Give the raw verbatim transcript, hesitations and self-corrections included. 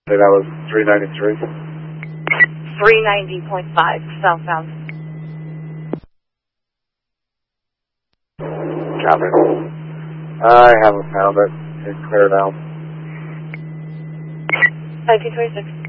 Say that was three ninety-three. three ninety point five southbound. Copy. I haven't found it. It's cleared out. nineteen twenty-six.